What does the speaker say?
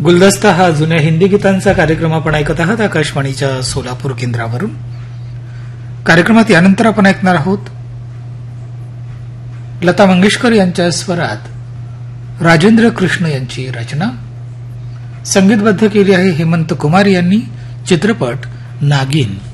गुलदस्ता हा जुन्या हिंदी गीतांचा कार्यक्रम आपण ऐकत आहात आकाशवाणीच्या सोलापूर केंद्रावरून. कार्यक्रमात यानंतर आपण ऐकणार आहोत लता मंगेशकर यांच्या स्वरात राजेंद्र कृष्ण यांची रचना. संगीतबद्ध केली आहे हेमंत कुमार यांनी. चित्रपट नागिन.